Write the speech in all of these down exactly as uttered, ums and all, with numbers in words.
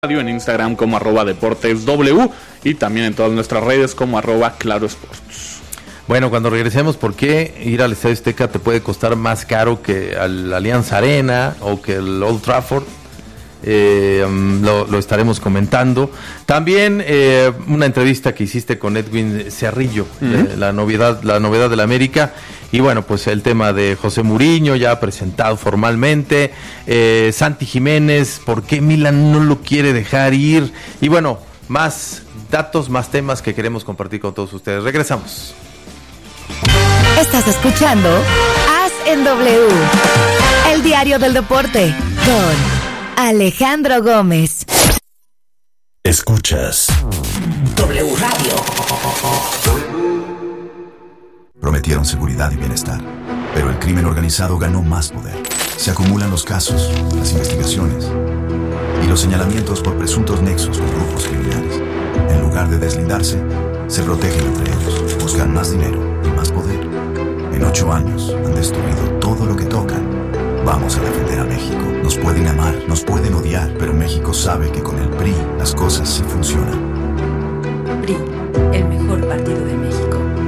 en Instagram como arroba deportes w y también en todas nuestras redes como arroba claro sports. Bueno, cuando regresemos, ¿por qué ir al Estadio Azteca te puede costar más caro que al Allianz Arena o que el Old Trafford? Eh, lo, lo estaremos comentando. También eh, una entrevista que hiciste con Edwin Cerrillo, uh-huh. eh, la novedad, la novedad de la América. Y bueno, pues el tema de José Mourinho ya presentado formalmente, eh, Santi Jiménez, ¿por qué Milan no lo quiere dejar ir? Y bueno, más datos, más temas que queremos compartir con todos ustedes. Regresamos. Estás escuchando As en W, el diario del deporte, con Alejandro Gómez. Escuchas W Radio. Prometieron seguridad y bienestar, pero el crimen organizado ganó más poder. Se acumulan los casos, las investigaciones y los señalamientos por presuntos nexos con grupos criminales. En lugar de deslindarse, se protegen entre ellos, buscan más dinero y más poder. En ocho años han destruido todo lo que tocan. Vamos a defender a México. Nos pueden amar, nos pueden odiar, pero México sabe que con el P R I las cosas sí funcionan. P R I, el mejor partido de México.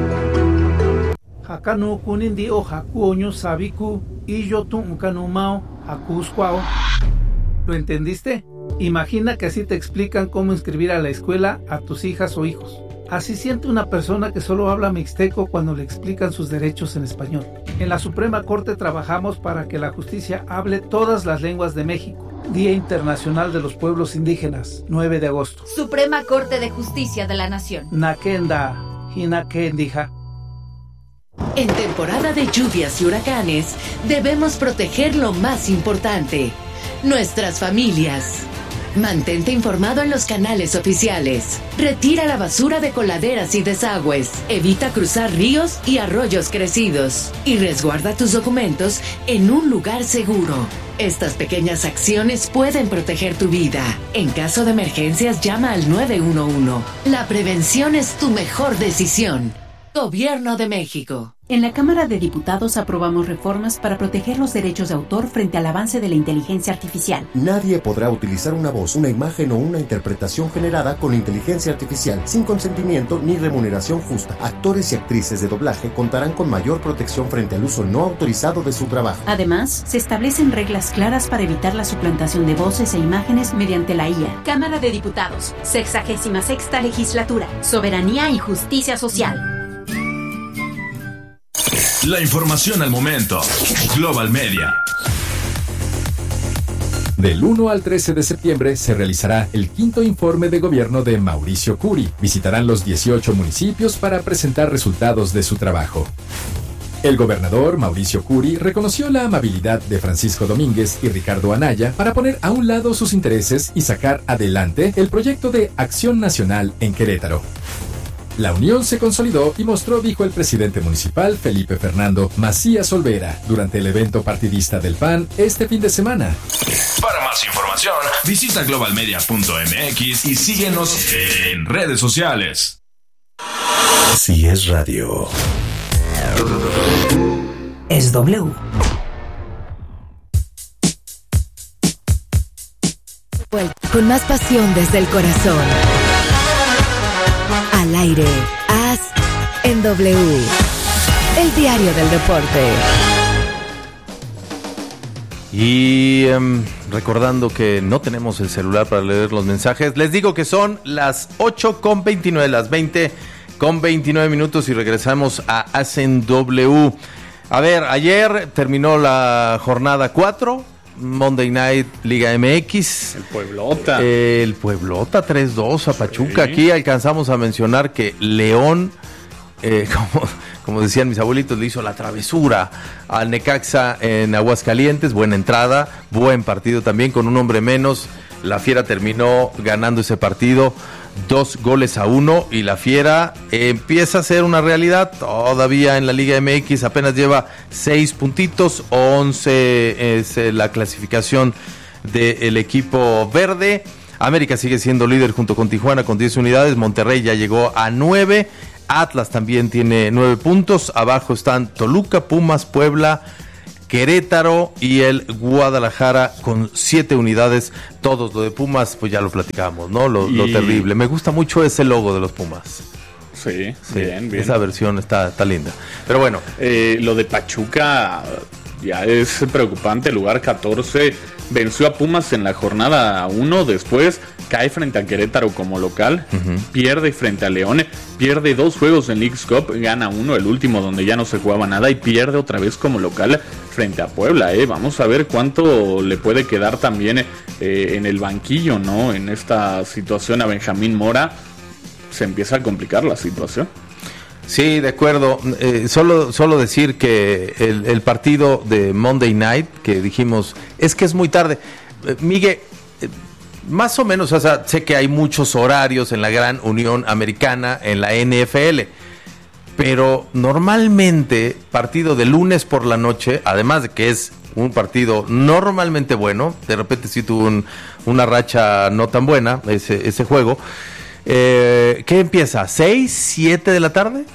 Hakano kunindi o hakuoño sabiku y yo tu unkanumao hakuskwao. ¿Lo entendiste? Imagina que así te explican cómo inscribir a la escuela a tus hijas o hijos. Así siente una persona que solo habla mixteco cuando le explican sus derechos en español. En la Suprema Corte trabajamos para que la justicia hable todas las lenguas de México. Día Internacional de los Pueblos Indígenas, nueve de agosto. Suprema Corte de Justicia de la Nación. Nakenda, hinakendija. En temporada de lluvias y huracanes, debemos proteger lo más importante, nuestras familias. Mantente informado en los canales oficiales. Retira la basura de coladeras y desagües. Evita cruzar ríos y arroyos crecidos. Y resguarda tus documentos en un lugar seguro. Estas pequeñas acciones pueden proteger tu vida. En caso de emergencias, llama al nueve uno uno. La prevención es tu mejor decisión. Gobierno de México. En la Cámara de Diputados aprobamos reformas para proteger los derechos de autor frente al avance de la inteligencia artificial. Nadie podrá utilizar una voz, una imagen o una interpretación generada con inteligencia artificial sin consentimiento ni remuneración justa. Actores y actrices de doblaje contarán con mayor protección frente al uso no autorizado de su trabajo. Además, se establecen reglas claras para evitar la suplantación de voces e imágenes mediante la I A. Cámara de Diputados, sexagésima sexta legislatura, soberanía y justicia social. La información al momento. Global Media. Del uno al trece de septiembre se realizará el quinto informe de gobierno de Mauricio Curi. Visitarán los dieciocho municipios para presentar resultados de su trabajo. El gobernador Mauricio Curi reconoció la amabilidad de Francisco Domínguez y Ricardo Anaya para poner a un lado sus intereses y sacar adelante el proyecto de Acción Nacional en Querétaro. La unión se consolidó y mostró, dijo el presidente municipal Felipe Fernando Macías Olvera, durante el evento partidista del P A N este fin de semana. Para más información, visita global media punto m x y síguenos en redes sociales. Si es radio, es W. Con más pasión desde el corazón. Al aire, As en W, el diario del deporte. Y um, recordando que no tenemos el celular para leer los mensajes, les digo que son las ocho con veintinueve, las veinte con veintinueve minutos y regresamos a As en W. A ver, ayer terminó la jornada cuatro. Monday Night Liga M X. El Pueblota. Eh, el Pueblota tres dos a Pachuca. Sí. Aquí alcanzamos a mencionar que León, eh, como, como decían mis abuelitos, le hizo la travesura al Necaxa en Aguascalientes. Buena entrada, buen partido también con un hombre menos. La Fiera terminó ganando ese partido dos goles a uno y la Fiera empieza a ser una realidad todavía en la Liga M X, apenas lleva seis puntitos, once es la clasificación del equipo verde. América sigue siendo líder junto con Tijuana con diez unidades, Monterrey ya llegó a nueve, Atlas también tiene nueve puntos, abajo están Toluca, Pumas, Puebla, Querétaro y el Guadalajara con siete unidades. Todos, lo de Pumas, pues ya lo platicamos, ¿no? Lo, y... lo terrible. Me gusta mucho ese logo de los Pumas. Sí, sí, bien, bien. Esa versión está, está linda. Pero bueno. Eh, lo de Pachuca ya es preocupante. Lugar catorce. Venció a Pumas en la jornada uno. Después cae frente a Querétaro como local. Uh-huh. Pierde frente a León. Pierde dos juegos en Leagues Cup. Gana uno, el último donde ya no se jugaba nada. Y pierde otra vez como local frente a Puebla. Eh. Vamos a ver cuánto le puede quedar también eh, en el banquillo, ¿no? En esta situación a Benjamín Mora. Se empieza a complicar la situación. Sí, de acuerdo. Eh, solo, solo decir que el, el partido de Monday Night, que dijimos, es que es muy tarde. Eh, Miguel, eh, más o menos, o sea, sé que hay muchos horarios en la Gran Unión Americana, en la N F L, pero normalmente partido de lunes por la noche, además de que es un partido normalmente bueno, de repente sí tuvo un, una racha no tan buena ese, ese juego. Eh, ¿Qué empieza? ¿seis, siete de la tarde?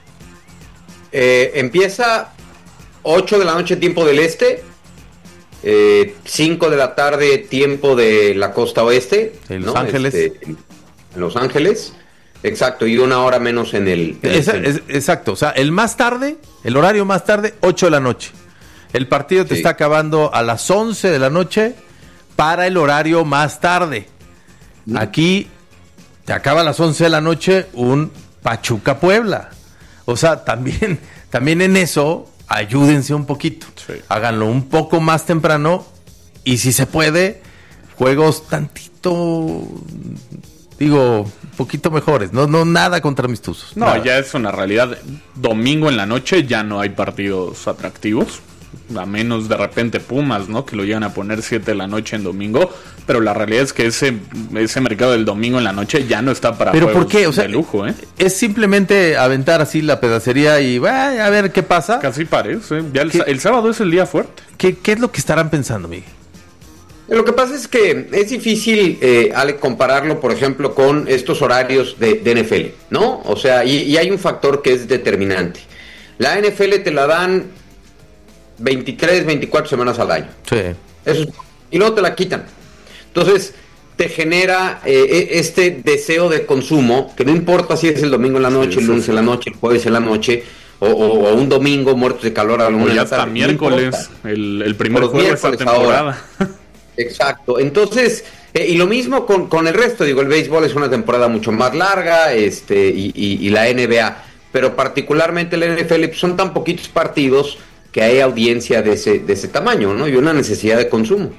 Eh, empieza ocho de la noche tiempo del este, eh, cinco de la tarde tiempo de la costa oeste, en Los ¿no? Ángeles. Este, en Los Ángeles, exacto, y una hora menos en el... En Esa, el es, exacto, o sea, el más tarde, el horario más tarde, ocho de la noche. El partido te sí. está acabando a las once de la noche para el horario más tarde. Mm. Aquí... te acaba a las once de la noche un Pachuca Puebla. O sea, también, también en eso, ayúdense un poquito. Sí. Háganlo un poco más temprano y si se puede, juegos tantito, digo, un poquito mejores. No, no nada contra mis tuzos. No, nada. Ya es una realidad. Domingo en la noche ya no hay partidos atractivos. A menos de repente Pumas, ¿no? Que lo llegan a poner siete de la noche en domingo. Pero la realidad es que ese, ese mercado del domingo en la noche ya no está para ¿Pero juegos por qué? O sea, de lujo, ¿eh? Es simplemente aventar así la pedacería y bah, a ver qué pasa. Casi parece. Ya el, el sábado es el día fuerte. ¿Qué, qué es lo que estarán pensando, Miguel? Lo que pasa es que es difícil, eh, Ale, compararlo, por ejemplo, con estos horarios de, de N F L, ¿no? O sea, y, y hay un factor que es determinante. La N F L te la dan veintitrés, veinticuatro semanas al año. Sí. Eso es, y luego te la quitan. Entonces, te genera eh, este deseo de consumo, que no importa si es el domingo en la noche, sí, el lunes sí. en la noche, el jueves en la noche, o, o, o un domingo muertos de calor a la una de la tarde. O ya hasta miércoles, no el, el primer juego de esta temporada. Exacto. Entonces, eh, y lo mismo con, con el resto, digo, el béisbol es una temporada mucho más larga, este, y, y, y la N B A, pero particularmente la N F L, pues son tan poquitos partidos que hay audiencia de ese, de ese tamaño, ¿no? Y una necesidad de consumo.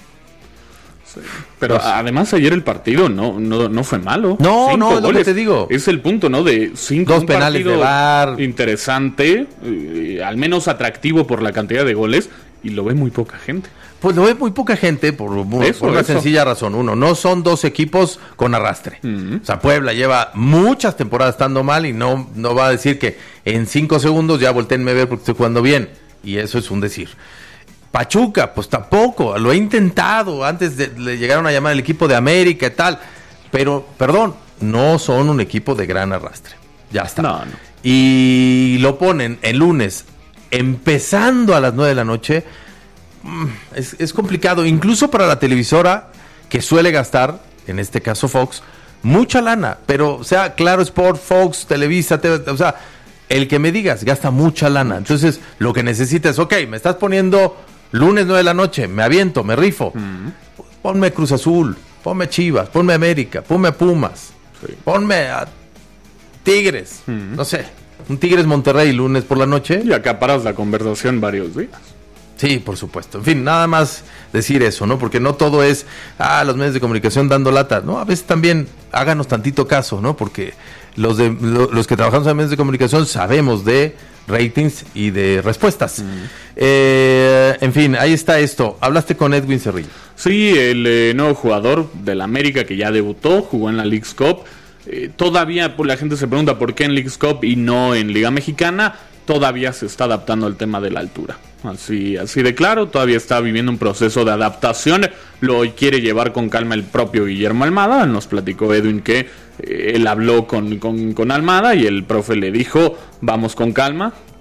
Sí. Pero pues, además ayer el partido no no, no fue malo. No, cinco no, es goles. lo que te digo. Es el punto, ¿no? De cinco, dos penales de V A R. Interesante, eh, al menos atractivo por la cantidad de goles, y lo ve muy poca gente. Pues lo ve muy poca gente por, por, eso, por una eso. sencilla razón. Uno, no son dos equipos con arrastre. Uh-huh. O sea, Puebla lleva muchas temporadas estando mal y no, no va a decir que en cinco segundos ya volteenme a ver porque estoy jugando bien. Y eso es un decir. Pachuca, pues tampoco, lo he intentado, antes de, le llegaron a llamar el equipo de América y tal, pero, perdón, no son un equipo de gran arrastre, ya está. No, no. Y lo ponen el lunes, empezando a las nueve de la noche, es, es complicado, incluso para la televisora, que suele gastar, en este caso Fox, mucha lana, pero, o sea, Claro Sport, Fox, Televisa, T V, o sea, el que me digas, gasta mucha lana, entonces, lo que necesitas es, ok, me estás poniendo... lunes nueve de la noche, me aviento, me rifo. Uh-huh. Ponme Cruz Azul, ponme Chivas, ponme América, ponme Pumas, sí. ponme a Tigres, uh-huh. no sé, un Tigres Monterrey lunes por la noche. Y acaparas la conversación varios días. Sí, por supuesto. En fin, nada más decir eso, ¿no? Porque no todo es, ah, los medios de comunicación dando lata, ¿no? A veces también háganos tantito caso, ¿no? Porque los, de, lo, los que trabajamos en medios de comunicación sabemos de ratings y de respuestas. Mm. Eh, en fin, ahí está esto. Hablaste con Edwin Cerrillo. Sí, el eh, nuevo jugador del América que ya debutó, jugó en la Leagues Cup. Eh, todavía pues, la gente se pregunta por qué en Leagues Cup y no en Liga Mexicana. Todavía se está adaptando al tema de la altura. Así, así de claro, todavía está viviendo un proceso de adaptación. Lo quiere llevar con calma el propio Guillermo Almada. Nos platicó Edwin que eh, él habló con, con, con Almada y el profe le dijo, vamos con calma,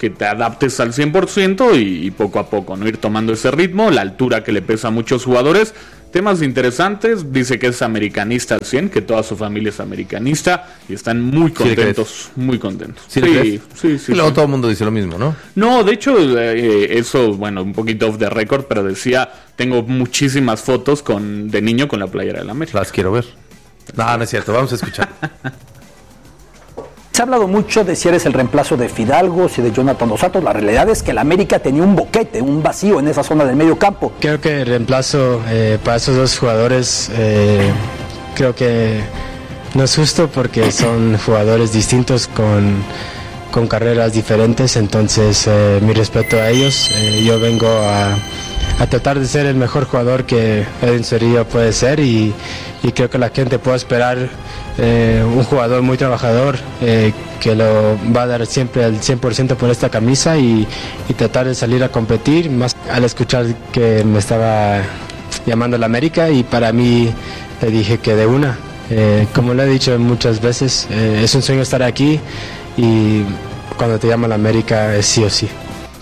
que te adaptes al cien por ciento y, y poco a poco, ¿no? Ir tomando ese ritmo, la altura que le pesa a muchos jugadores. Temas interesantes, dice que es americanista al cien, que toda su familia es americanista y están muy contentos, ¿sí muy contentos. ¿Sí, sí, sí, sí, y luego sí. todo el mundo dice lo mismo, ¿no? No, de hecho, eh, eso, bueno, un poquito off the record, pero decía, tengo muchísimas fotos con de niño con la playera del América. Las quiero ver. No, no es cierto, vamos a escuchar. Se ha hablado mucho de si eres el reemplazo de Fidalgo, si de Jonathan Dos Santos. La realidad es que el América tenía un boquete, un vacío en esa zona del medio campo. Creo que el reemplazo eh, para esos dos jugadores eh, creo que no es justo porque son jugadores distintos con, con carreras diferentes. Entonces eh, mi respeto a ellos. Eh, yo vengo a, a tratar de ser el mejor jugador que Edwin Cerrillo puede ser y, y creo que la gente puede esperar Eh, un jugador muy trabajador eh, que lo va a dar siempre al cien por ciento por esta camisa y, y tratar de salir a competir, más al escuchar que me estaba llamando a la América y para mí le dije que de una, eh, como lo he dicho muchas veces, eh, es un sueño estar aquí y cuando te llama la América es sí o sí.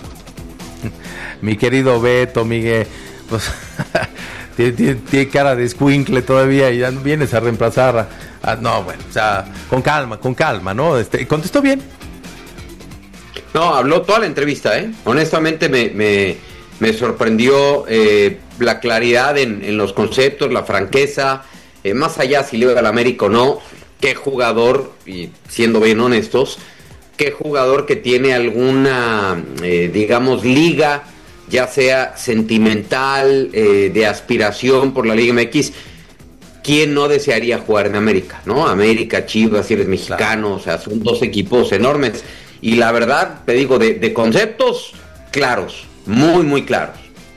Mi querido Beto, Miguel, pues tiene, tiene, tiene cara de escuincle todavía y ya vienes a reemplazar a Ah, no, bueno, o sea, con calma, con calma, ¿no? Este, ¿contestó bien? No, habló toda la entrevista, ¿eh? Honestamente me, me, me sorprendió eh, la claridad en, en los conceptos, la franqueza, eh, más allá si le iba al América o no, qué jugador, y siendo bien honestos, qué jugador que tiene alguna, eh, digamos, liga, ya sea sentimental, eh, de aspiración por la Liga M X. ¿Quién no desearía jugar en América, no? América, Chivas, si eres mexicano, claro. O sea, son dos equipos enormes. Y la verdad, te digo, de, de conceptos claros, muy, muy claros.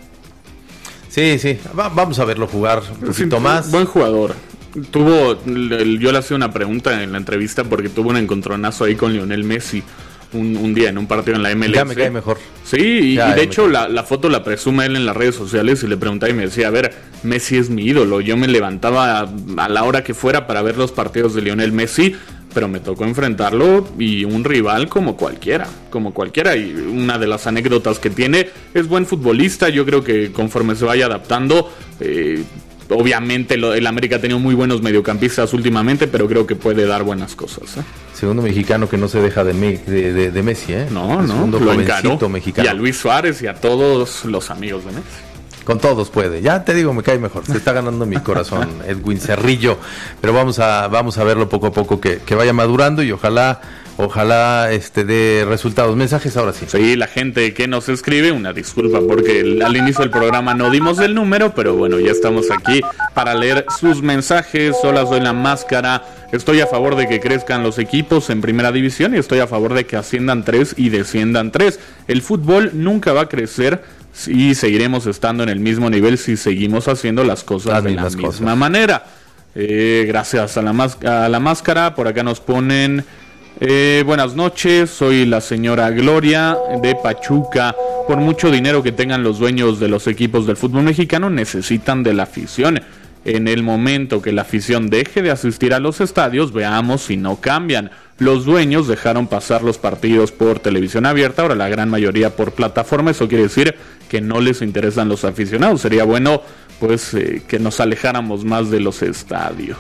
Sí, sí, Va, vamos a verlo jugar un poquito más. Buen jugador. Tuvo, yo le hacía una pregunta en la entrevista porque tuvo un encontronazo ahí con Lionel Messi. Un, un día en un partido en la M L S. Ya me cae mejor. Sí, y, ya, y de ya hecho la, la foto la presume él en las redes sociales y le preguntaba y me decía, a ver, Messi es mi ídolo, yo me levantaba a, a la hora que fuera para ver los partidos de Lionel Messi, pero me tocó enfrentarlo y un rival como cualquiera, como cualquiera, y una de las anécdotas que tiene, es buen futbolista, yo creo que conforme se vaya adaptando, eh, obviamente lo, el América ha tenido muy buenos mediocampistas últimamente, pero creo que puede dar buenas cosas, ¿eh? Segundo mexicano que no se deja de, de, de, de Messi, ¿eh? No, no, Segundo lo encaró. Mexicano. Y a Luis Suárez y a todos los amigos de Messi. Con todos puede. Ya te digo, me cae mejor. Se está ganando mi corazón, Edwin Cerrillo. Pero vamos a vamos a verlo poco a poco que, que vaya madurando y ojalá ojalá este dé resultados. Mensajes ahora sí. Sí, la gente que nos escribe, una disculpa porque el, al inicio del programa no dimos el número, pero bueno, ya estamos aquí para leer sus mensajes. Hola, soy La Máscara. Estoy a favor de que crezcan los equipos en primera división y estoy a favor de que asciendan tres y desciendan tres. El fútbol nunca va a crecer y seguiremos estando en el mismo nivel si seguimos haciendo las cosas las de la misma cosas. manera. Eh, gracias a la, más, a la Máscara. Por acá nos ponen... Eh, buenas noches, soy la señora Gloria de Pachuca. Por mucho dinero que tengan los dueños de los equipos del fútbol mexicano, necesitan de la afición. En el momento que la afición deje de asistir a los estadios, veamos si no cambian. Los dueños dejaron pasar los partidos por televisión abierta, ahora la gran mayoría por plataforma. Eso quiere decir que no les interesan los aficionados. Sería bueno pues eh, que nos alejáramos más de los estadios.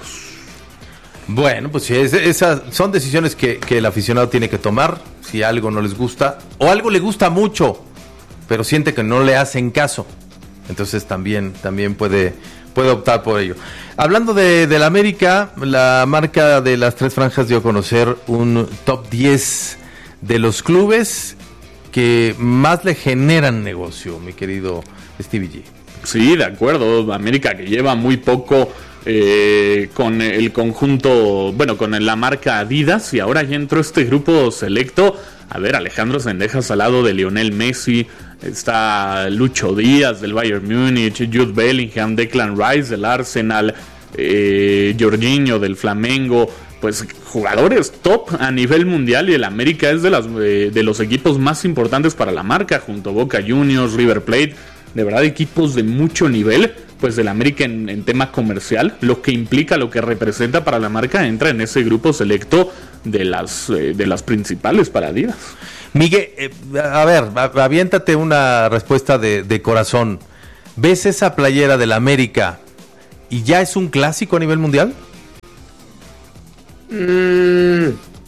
Bueno, pues sí, es, esas son decisiones que, que el aficionado tiene que tomar. Si algo no les gusta o algo le gusta mucho, pero siente que no le hacen caso, entonces también, también puede, puede optar por ello. Hablando de, de la América, la marca de las tres franjas dio a conocer un top diez de los clubes que más le generan negocio, mi querido Stevie G. Sí, de acuerdo. América que lleva muy poco eh, con el conjunto, bueno, con la marca Adidas, y ahora ya entró este grupo selecto. A ver, Alejandro Sendejas al lado de Lionel Messi, está Lucho Díaz del Bayern Múnich, Jude Bellingham, Declan Rice del Arsenal, eh, Jorginho del Flamengo, pues jugadores top a nivel mundial, y el América es de, las, eh, de los equipos más importantes para la marca, junto a Boca Juniors, River Plate. De verdad, equipos de mucho nivel. pues del América en, en tema comercial, lo que implica, lo que representa para la marca, entra en ese grupo selecto de las eh, de las principales para Adidas. Miguel, eh, a ver, aviéntate una respuesta de, de corazón. ¿Ves esa playera del América y ya es un clásico a nivel mundial? Mm,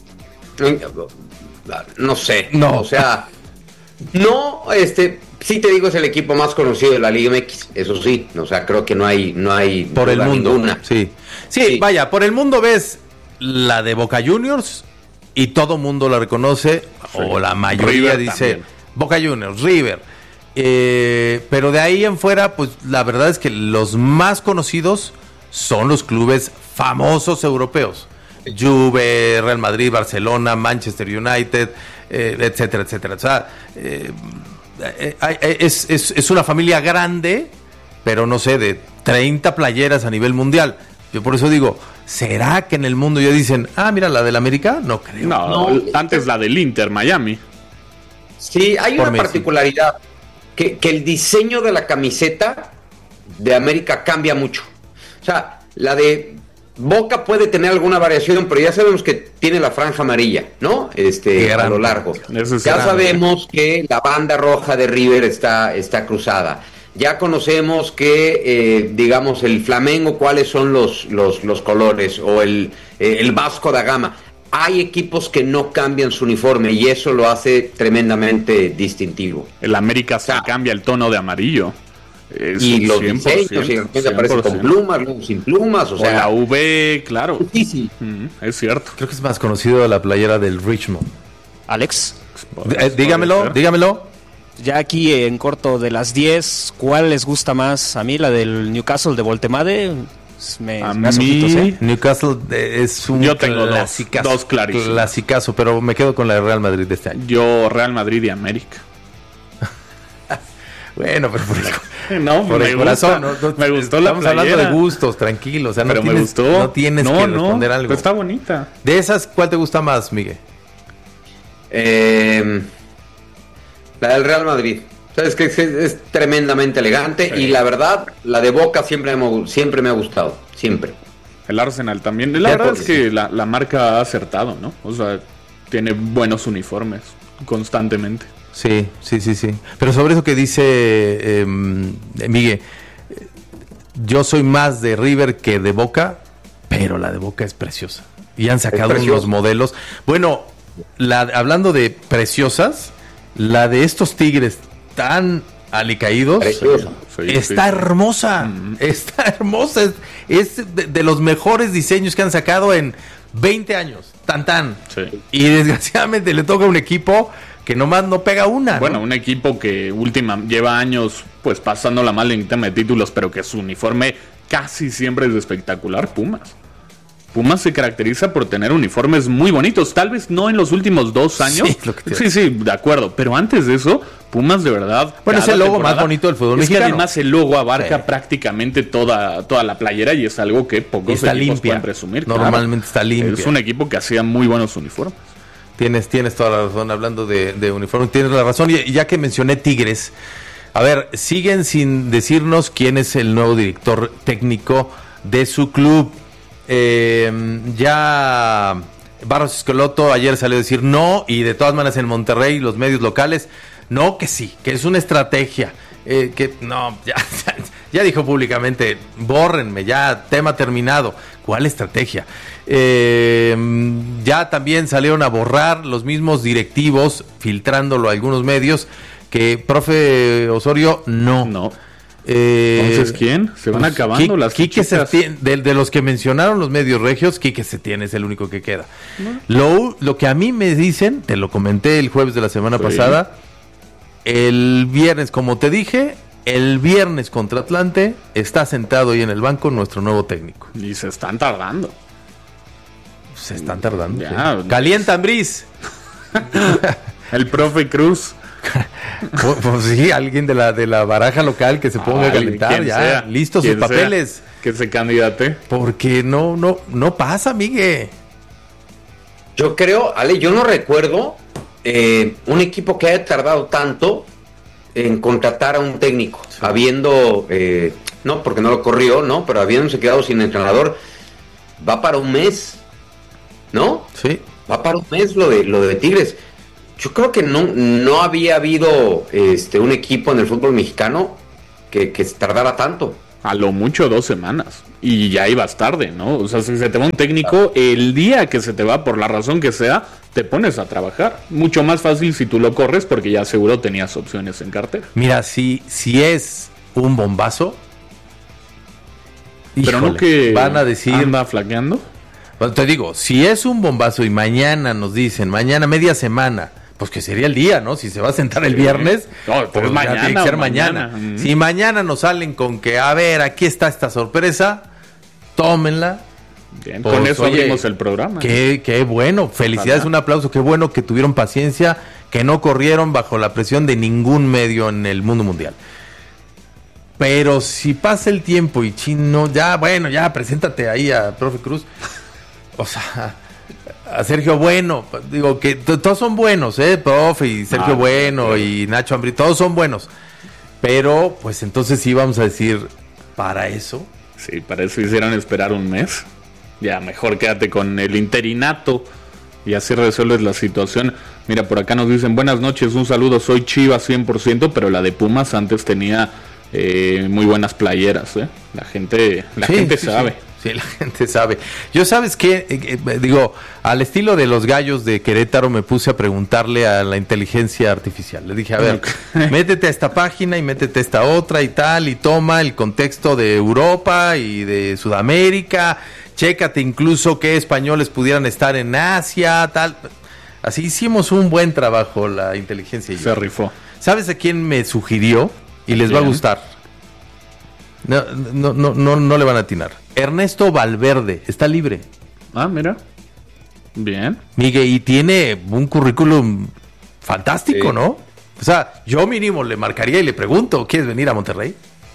no sé, no, o sea, no, este, sí te digo, es el equipo más conocido de la Liga M X, eso sí, o sea, creo que no hay, no hay por el mundo, ninguna. Sí. sí, sí, vaya, por el mundo ves la de Boca Juniors y todo mundo la reconoce, sí. o la mayoría River dice también. Boca Juniors, River, eh, pero de ahí en fuera, pues la verdad es que los más conocidos son los clubes famosos europeos. Juve, Real Madrid, Barcelona, Manchester United, eh, etcétera, etcétera. O sea, eh, eh, es, es, es una familia grande, pero no sé, de treinta playeras a nivel mundial. Yo por eso digo, ¿será que en el mundo ya dicen, ah, mira, la del América? No creo. No, no. Antes la del Inter, Miami. Sí, hay por una Messi. particularidad, que, que el diseño de la camiseta de América cambia mucho. O sea, la de Boca puede tener alguna variación, pero ya sabemos que tiene la franja amarilla, ¿no? Este, a lo largo. Ya sabemos que la banda roja de River está, está cruzada. Ya conocemos que, eh, digamos, el Flamengo, cuáles son los, los, los colores, o el, eh, el Vasco da Gama. Hay equipos que no cambian su uniforme y eso lo hace tremendamente distintivo. El América se o sea, cambia el tono de amarillo. Es y los diseños, y de repente aparece con plumas, luego sin plumas, o, o sea... la V, claro. Sí, sí. Mm, es cierto. Creo que es más conocido la playera del Richmond. Alex. Eh, dígamelo, dígamelo. Ya aquí en corto de las diez, ¿cuál les gusta más? A mí la del Newcastle de Voltemade. Me, a me mí, ojitos, ¿eh? Newcastle es un Yo tengo clasicazo, dos, dos clarísimos. Clasicazo, pero me quedo con la de Real Madrid de este año. Yo, Real Madrid y América. Bueno, pero por el, no, por me, el gusta, corazón, no, no, me gustó la estamos playera. Hablando de gustos, tranquilo, o sea, no pero tienes, me gustó. no tienes no, que no, responder algo. Pues está bonita. De esas, ¿cuál te gusta más, Miguel? Eh, la del Real Madrid. Sabes que es, es tremendamente elegante sí. y la verdad, la de Boca siempre me, siempre me ha gustado, siempre. El Arsenal también. La verdad es que la, la marca ha acertado, ¿no? O sea, tiene buenos uniformes constantemente. Sí, sí, sí, sí. Pero sobre eso que dice eh, Miguel, yo soy más de River que de Boca, pero la de Boca es preciosa. Y han sacado unos modelos. Bueno, la, hablando de preciosas, la de estos tigres tan alicaídos Preciosa. Sí, está sí. hermosa. Mm-hmm. Está hermosa. Es, es de, de los mejores diseños que han sacado en veinte años. Tan, tan. Sí. Y desgraciadamente le toca a un equipo que nomás no pega una. Bueno, ¿no? un equipo que última lleva años pues pasándola mal en tema de títulos, pero que su uniforme casi siempre es espectacular. Pumas. Pumas se caracteriza por tener uniformes muy bonitos, tal vez no en los últimos dos años. Sí, lo que sí, sí, de acuerdo, pero antes de eso, Pumas de verdad... Bueno, es el logo más bonito del fútbol es mexicano. Es que además el logo abarca sí. prácticamente toda, toda la playera y es algo que pocos está equipos limpia. pueden presumir. Normalmente claro. está limpia. Es un equipo que hacía muy buenos uniformes. Tienes, tienes toda la razón, hablando de, de uniformes, tienes la razón, y ya que mencioné Tigres, a ver, siguen sin decirnos quién es el nuevo director técnico de su club. Eh, ya Barros Esqueloto ayer salió a decir no, y de todas maneras en Monterrey los medios locales, no, que sí, que es una estrategia, eh, que no, ya, ya dijo públicamente, bórrenme, ya, tema terminado. ¿Cuál estrategia? Eh, ya también salieron a borrar los mismos directivos, filtrándolo a algunos medios, que profe Osorio, no. No. Eh, Entonces, ¿quién? Se van pues, acabando Quique, las Quique Setién, de, de los que mencionaron los medios regios, Quique Setién es el único que queda. ¿No? Lo, lo que a mí me dicen, te lo comenté el jueves de la semana sí. pasada, el viernes, como te dije, el viernes contra Atlante, está sentado ahí en el banco nuestro nuevo técnico. Y se están tardando. Se están tardando. Ya, sí. Calienta Ambriz. El profe Cruz. Pues, pues sí, alguien de la de la baraja local que se ponga Ay, a calentar ya, sea, listos sus papeles, sea, que se candidate, porque no no no pasa, Miguel. Yo creo, Ale, yo no recuerdo eh, un equipo que haya tardado tanto en contratar a un técnico, sí. habiendo eh, no, porque no lo corrió, ¿no? Pero habiéndose quedado sin entrenador, va para un mes, ¿no? Sí. Va para un mes lo de lo de Tigres. Yo creo que no, no había habido este un equipo en el fútbol mexicano que, que tardara tanto. A lo mucho dos semanas. Y ya ibas tarde, ¿no? O sea, si se te va un técnico, el día que se te va, por la razón que sea, te pones a trabajar. Mucho más fácil si tú lo corres, porque ya seguro tenías opciones en cartera. Mira, si, si es un bombazo, pero híjole, no que van a decir, anda flaqueando. Bueno, te digo, si es un bombazo y mañana nos dicen, mañana media semana, pues que sería el día, ¿no? Si se va a sentar el viernes, no, pues mañana, tiene que ser mañana. mañana. Uh-huh. Si mañana nos salen con que, a ver, aquí está esta sorpresa, tómenla. Bien, pues, con eso oye, abrimos el programa. Qué, qué bueno, felicidades, Ojalá. Un aplauso, qué bueno que tuvieron paciencia, que no corrieron bajo la presión de ningún medio en el mundo mundial. Pero si pasa el tiempo y Chino, ya, bueno, ya, preséntate ahí a profe Cruz. O sea, a Sergio Bueno, digo que t- todos son buenos, ¿eh? Profe y Sergio ah, Bueno sí. y Nacho Ambrí, todos son buenos. Pero, pues entonces sí vamos a decir, ¿para eso? Sí, para eso hicieron esperar un mes. Ya, mejor quédate con el interinato y así resuelves la situación. Mira, por acá nos dicen, buenas noches, un saludo, soy Chivas cien por ciento, pero la de Pumas antes tenía eh, muy buenas playeras, ¿eh? La gente, la sí, gente sí, sabe. Sí. Sí, la gente sabe. Yo, ¿sabes qué? Eh, eh, digo, al estilo de los gallos de Querétaro me puse a preguntarle a la inteligencia artificial. Le dije, a ver, métete a esta página y métete a esta otra y tal, y toma el contexto de Europa y de Sudamérica, chécate incluso qué españoles pudieran estar en Asia, tal. Así hicimos un buen trabajo la inteligencia. Y Se yo. rifó. ¿Sabes a quién me sugirió? Y les Bien. va a gustar. No, no, no, no, no le van a atinar. Ernesto Valverde está libre. Ah, mira. Bien. Miguel, y tiene un currículum fantástico, sí. ¿no? O sea, yo mínimo le marcaría y le pregunto, ¿quieres venir a Monterrey?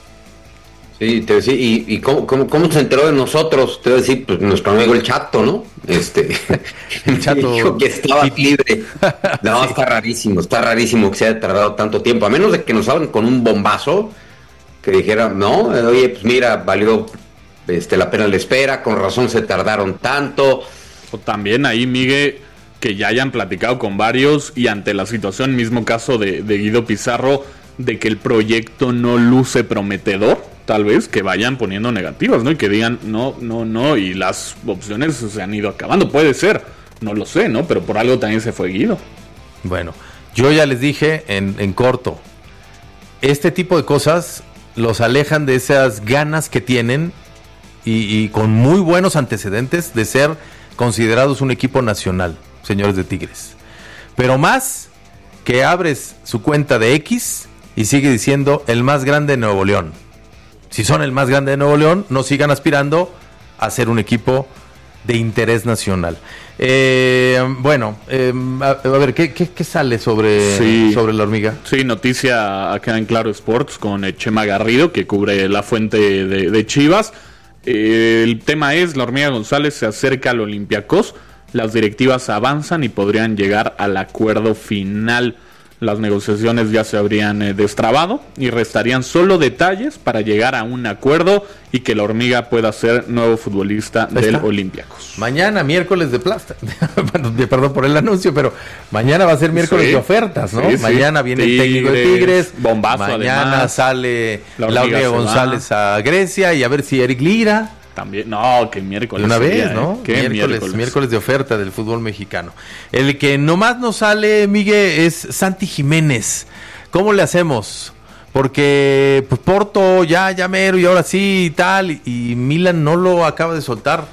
Sí, te decía, y, y cómo, cómo, cómo se enteró de nosotros, te voy a decir, pues nuestro amigo el Chato, ¿no? Este, el Chato dijo que estaba libre. No, sí. está rarísimo, está rarísimo que se haya tardado tanto tiempo, a menos de que nos hablen con un bombazo, que dijera, no, oye, pues mira, valió este, la pena la espera, con razón se tardaron tanto. O también ahí, Miguel, que ya hayan platicado con varios y ante la situación, mismo caso de, de Guido Pizarro, de que el proyecto no luce prometedor, tal vez que vayan poniendo negativas, ¿no? Y que digan, no, no, no, y las opciones se han ido acabando, puede ser, no lo sé, ¿no? Pero por algo también se fue Guido. Bueno, yo ya les dije en, en corto, este tipo de cosas los alejan de esas ganas que tienen y, y con muy buenos antecedentes de ser considerados un equipo nacional, señores de Tigres. Pero más que abres su cuenta de X y sigue diciendo el más grande de Nuevo León. Si son el más grande de Nuevo León, no sigan aspirando a ser un equipo de interés nacional. Eh, bueno, eh, a, a ver, ¿qué, qué, qué sale sobre, sí, sobre la hormiga? Sí, noticia acá en Claro Sports con Chema Garrido, que cubre la fuente de, de Chivas. Eh, el tema es, la hormiga González se acerca al Olympiacos, las directivas avanzan y podrían llegar al acuerdo final. Las negociaciones ya se habrían eh, destrabado y restarían solo detalles para llegar a un acuerdo y que la hormiga pueda ser nuevo futbolista del Olympiacos. Mañana, miércoles de plata. Bueno, perdón por el anuncio, pero mañana va a ser miércoles sí, de ofertas, ¿no? Sí, mañana sí. viene Tigres, el técnico de Tigres. Bombazo, mañana además, sale la hormiga, la hormiga González va. a Grecia y a ver si Eric Lira. También, no, que miércoles. De una sería, vez, ¿no? ¿eh? ¿Qué miércoles, miércoles? miércoles de oferta del fútbol mexicano. El que nomás nos sale, Miguel, es Santi Jiménez. ¿Cómo le hacemos? Porque pues Porto ya, ya mero y ahora sí y tal, y, y Milan no lo acaba de soltar.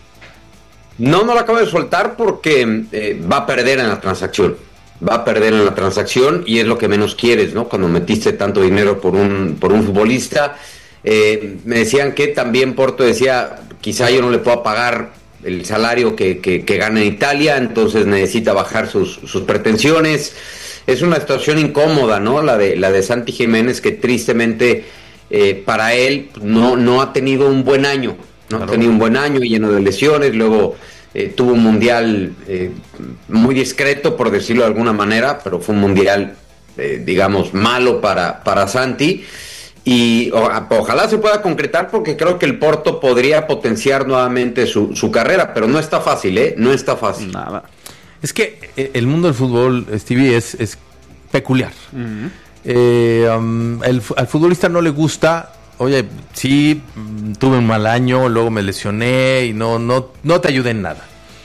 No, no lo acaba de soltar porque eh, va a perder en la transacción. Va a perder en la transacción y es lo que menos quieres, ¿no? Cuando metiste tanto dinero por un, por un futbolista. Eh, me decían que también Porto decía, quizá yo no le pueda pagar el salario que, que, que gana en Italia, entonces necesita bajar sus, sus pretensiones. Es una situación incómoda, ¿no? La de, la de Santi Jiménez, que tristemente eh, para él no, no ha tenido un buen año, no claro. ha tenido un buen año lleno de lesiones, luego eh, tuvo un mundial eh, muy discreto, por decirlo de alguna manera, pero fue un mundial, eh, digamos, malo para, para Santi. y o, ojalá se pueda concretar, porque creo que el Porto podría potenciar nuevamente su, su carrera, pero no está fácil, ¿eh? No está fácil. Nada. Es que el mundo del fútbol, Stevie, es, es peculiar. Uh-huh. eh, um, el, al futbolista no le gusta, oye, sí, tuve un mal año, luego me lesioné y no, no, no te ayudé en nada.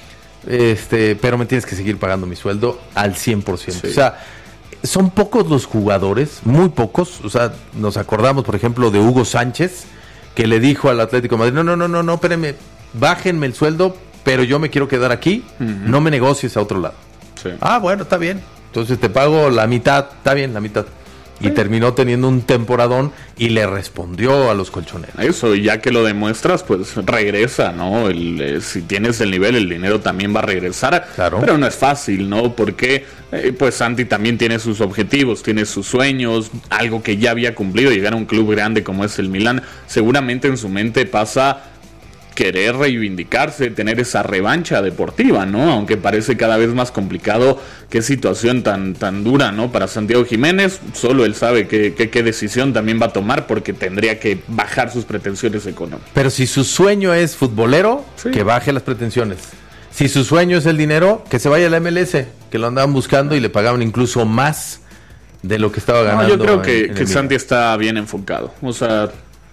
Este, pero me tienes que seguir pagando mi sueldo al cien por ciento. Sí. O sea, son pocos los jugadores, muy pocos. O sea, nos acordamos, por ejemplo, de Hugo Sánchez, que le dijo al Atlético de Madrid, no, no, no, no, no, espérenme, bájenme el sueldo, pero yo me quiero quedar aquí, uh-huh. no me negocies a otro lado. Sí. Ah, bueno, está bien. Entonces te pago la mitad, está bien, la mitad. Y sí. terminó teniendo un temporadón y le respondió a los colchoneros. Eso, y ya que lo demuestras, pues regresa, ¿no? El, eh, si tienes el nivel, el dinero también va a regresar. Claro. Pero no es fácil, ¿no? Porque, eh, pues Santi también tiene sus objetivos, tiene sus sueños, algo que ya había cumplido, llegar a un club grande como es el Milan. Seguramente en su mente pasa querer reivindicarse, tener esa revancha deportiva, ¿no? Aunque parece cada vez más complicado, qué situación tan tan dura, ¿no? Para Santiago Jiménez, solo él sabe qué, qué, qué decisión también va a tomar, porque tendría que bajar sus pretensiones económicas. Pero si su sueño es futbolero, sí. que baje las pretensiones. Si su sueño es el dinero, que se vaya a la M L S, que lo andaban buscando y le pagaban incluso más de lo que estaba ganando. No, yo creo que, en, en que Santi está bien enfocado. O sea,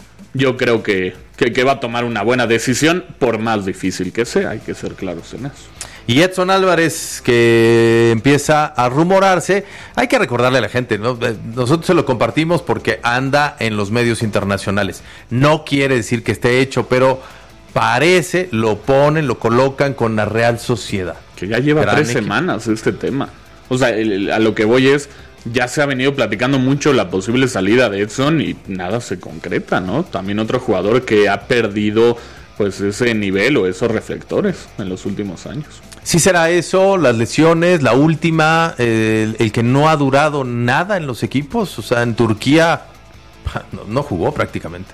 yo creo que, que, que va a tomar una buena decisión, por más difícil que sea, hay que ser claros en eso. Y Edson Álvarez, que empieza a rumorarse, hay que recordarle a la gente, ¿no? Nosotros se lo compartimos porque anda en los medios internacionales. No quiere decir que esté hecho, pero parece, lo ponen, lo colocan con la Real Sociedad. Que ya lleva Gran tres equipo. semanas este tema. O sea, el, el, a lo que voy es, ya se ha venido platicando mucho la posible salida de Edson y nada se concreta, ¿no? También otro jugador que ha perdido pues ese nivel o esos reflectores en los últimos años. Sí será eso, las lesiones, la última, eh, el, el que no ha durado nada en los equipos, o sea, en Turquía no, no jugó prácticamente.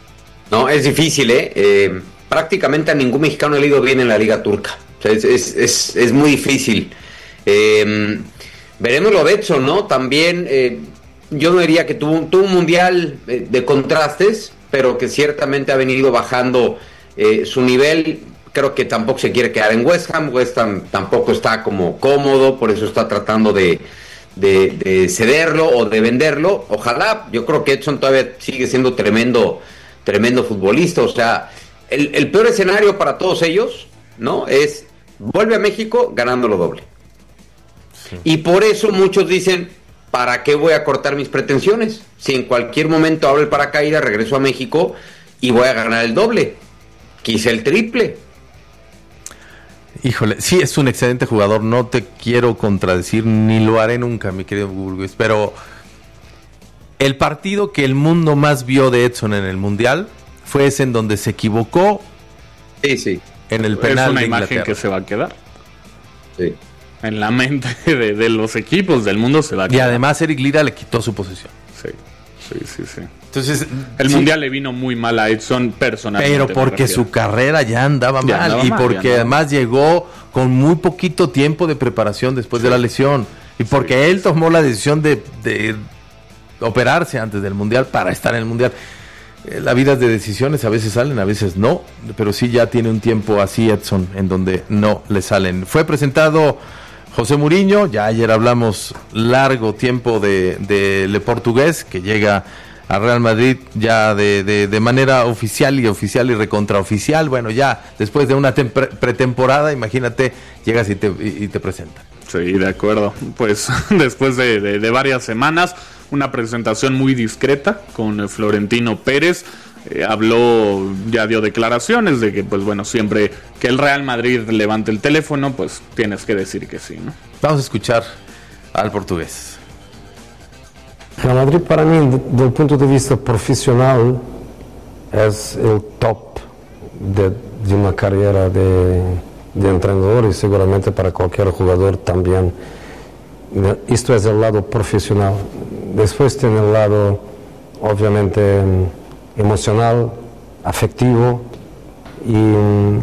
No, es difícil, ¿eh? eh prácticamente a ningún mexicano le ha ido bien en la liga turca, o sea, es, es, es, es muy difícil. Eh, veremos lo de Edson, ¿no? También eh, yo no diría que tuvo, tuvo un mundial eh, de contrastes, pero que ciertamente ha venido bajando eh, su nivel. Creo que tampoco se quiere quedar en West Ham. West Ham tampoco está como cómodo, por eso está tratando de, de, de cederlo o de venderlo. Ojalá, yo creo que Edson todavía sigue siendo tremendo, tremendo futbolista. O sea, el, el peor escenario para todos ellos, ¿no? Es vuelve a México ganándolo doble. Sí. Y por eso muchos dicen, ¿para qué voy a cortar mis pretensiones? Si en cualquier momento abro el paracaídas, regreso a México y voy a ganar el doble, quise el triple. Híjole, sí es un excelente jugador, no te quiero contradecir, ni lo haré nunca, mi querido Burgues, pero el partido que el mundo más vio de Edson en el Mundial fue ese en donde se equivocó. Sí, sí. En el penal es una de imagen que se va a quedar. Sí. En la mente de, de los equipos del mundo se va a quedar. Y además Eric Lira le quitó su posesión. Sí, sí, sí, sí. Entonces, el sí. Mundial le vino muy mal a Edson personalmente. Pero porque su carrera ya andaba ya mal andaba y mal, porque además llegó con muy poquito tiempo de preparación después sí. de la lesión y porque sí. él tomó la decisión de, de operarse antes del Mundial para estar en el Mundial. Eh, la vida de decisiones a veces salen, a veces no, pero sí ya tiene un tiempo así Edson en donde no le salen. Fue presentado José Mourinho, ya ayer hablamos largo tiempo de, de Le Portugués, que llega a Real Madrid ya de, de, de manera oficial y oficial y recontraoficial. Bueno, ya después de una tempre- pretemporada, imagínate, llegas y te, y, y te presentan. Sí, de acuerdo. Pues después de, de, de varias semanas, una presentación muy discreta con Florentino Pérez. Eh, habló, ya dio declaraciones de que, pues bueno, siempre que el Real Madrid levante el teléfono, pues tienes que decir que sí, ¿no? Vamos a escuchar al portugués. Real Madrid para mí, desde el punto de vista profesional, es el top de, de una carrera de, de entrenador y seguramente para cualquier jugador también. Esto es el lado profesional. Después tiene el lado, obviamente, emocional, afectivo y,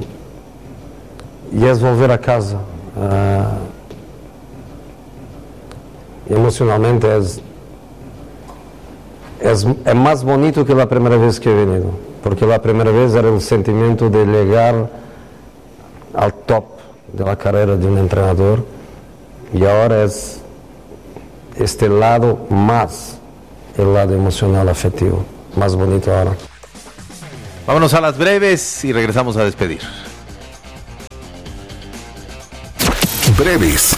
y es volver a casa. Uh, emocionalmente es es, es más bonito que la primera vez que he venido, porque la primera vez era el sentimiento de llegar al top de la carrera de un entrenador, y ahora es este lado más, el lado emocional afectivo, más bonito ahora. Vámonos a las breves y regresamos a despedir. Breves.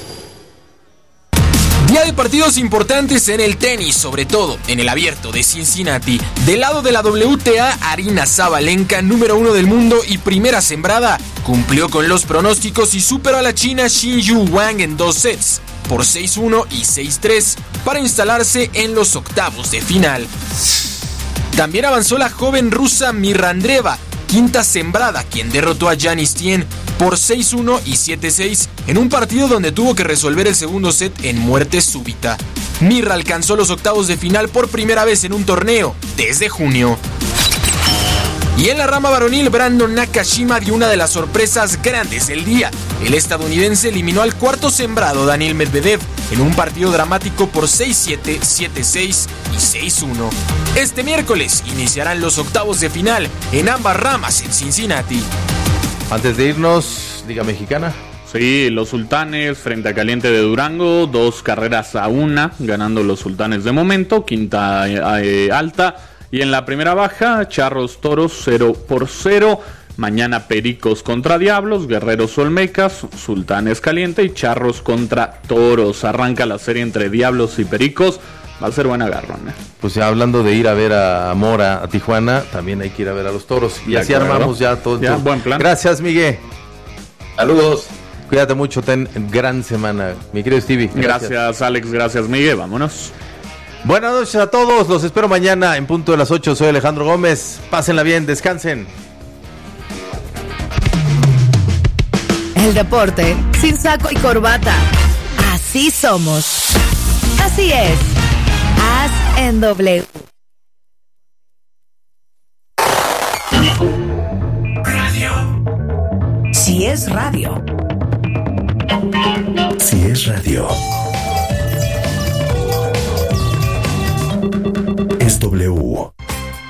Día de partidos importantes en el tenis, sobre todo en el Abierto de Cincinnati. Del lado de la W T A, Aryna Sabalenka, número uno del mundo y primera sembrada, cumplió con los pronósticos y superó a la china Xinyu Wang en dos sets, por seis uno y seis tres, para instalarse en los octavos de final. También avanzó la joven rusa Mirra Andreeva, quinta sembrada, quien derrotó a Yanis Tien por seis uno y siete seis en un partido donde tuvo que resolver el segundo set en muerte súbita. Mirra alcanzó los octavos de final por primera vez en un torneo desde junio. Y en la rama varonil, Brandon Nakashima dio una de las sorpresas grandes del día. El estadounidense eliminó al cuarto sembrado Daniil Medvedev en un partido dramático por seis siete, siete seis y seis uno. Este miércoles iniciarán los octavos de final en ambas ramas en Cincinnati. Antes de irnos, Liga Mexicana. Sí, los Sultanes frente a Caliente de Durango, dos carreras a una, ganando los Sultanes de momento, quinta eh, alta. Y en la primera baja, Charros Toros cero por cero. Mañana Pericos contra Diablos, Guerreros Olmecas, Sultanes Caliente y Charros contra Toros. Arranca la serie entre Diablos y Pericos. Va a ser buen agarrón, ¿eh? Pues ya hablando de ir a ver a Mora, a Tijuana, también hay que ir a ver a los Toros. Y así armamos ya todo. Ya, buen plan. Gracias, Miguel. Saludos. Cuídate mucho, ten gran semana. Mi querido Stevie. Gracias, gracias Alex, gracias Miguel. Vámonos. Buenas noches a todos, los espero mañana en punto de las ocho. Soy Alejandro Gómez. Pásenla bien, descansen. El deporte sin saco y corbata. Así somos. Así es. Haz en W. Radio. Si es radio. Si es radio. Es W.